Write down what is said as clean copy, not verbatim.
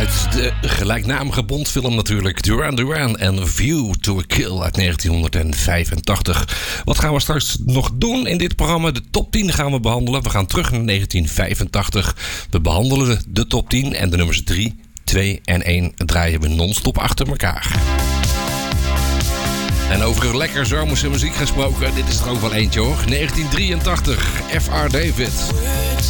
Uit de gelijknamige Bondfilm natuurlijk. Duran Duran en View to a Kill uit 1985. Wat gaan we straks nog doen in dit programma? De top 10 gaan we behandelen. We gaan terug naar 1985. We behandelen de top 10 en de nummers 3, 2 en 1 draaien we non-stop achter elkaar. En over lekker zomerse muziek gesproken, dit is er ook wel eentje hoor. 1983, F.R. David.